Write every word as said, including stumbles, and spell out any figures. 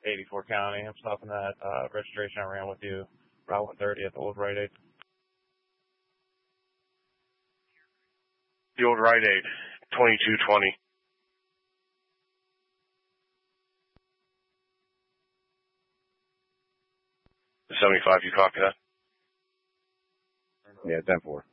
eighty-four County. I'm stopping that uh, registration I ran with you, Route one thirty at the old Rite Aid. The old Rite Aid, twenty-two twenty. seventy-five, you copy that? Yeah, ten four.